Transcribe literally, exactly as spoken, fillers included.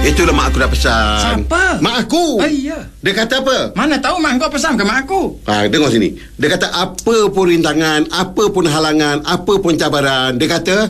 Itulah mak aku dah pesan. Siapa? Mak aku. Ah, iya. Dia kata apa? Mana tahu mak kau pesan ke mak aku. Ha, dengar sini. Dia kata apa pun rintangan, apa pun halangan, apa pun cabaran, dia kata